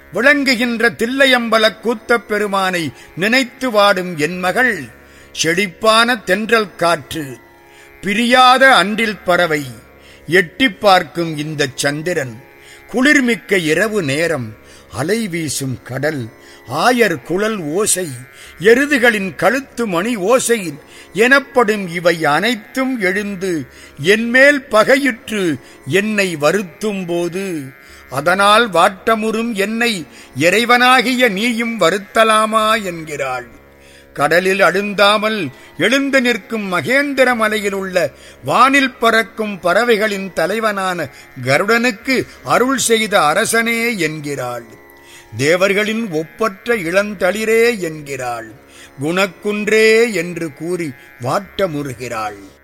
விளங்குகின்ற தில்லையம்பலக் கூத்தப் பெருமானை நினைத்து வாடும் என் மகள், செழிப்பான தென்றல் காற்று, பிரியாத அன்றில் பறவை, எட்டிப் பார்க்கும் இந்தச் சந்திரன், குளிர்மிக்க இரவு நேரம், அலை வீசும் கடல், ஆயர் குழல் ஓசை, எருதுகளின் கழுத்து மணி ஓசை எனப்படும் இவை அனைத்தும் எழுந்து என்மேல் பகையுற்று என்னை வருத்தும் போது, அதனால் வாட்டமுறும் என்னை இறைவனாகிய நீயும் வருத்தலாமா என்கிறாள். கடலில் அழுந்தாமல் எழுந்து நிற்கும் மகேந்திர மலையில் உள்ள வானில் பறக்கும் பறவைகளின் தலைவனான கருடனுக்கு அருள் செய்த அரசனே என்கிறாள். தேவர்களின் ஒப்பற்ற இளந்தளிரே என்கிறாள். குணக்குன்றே என்று கூறி வாட்டமுறுகிறாள்.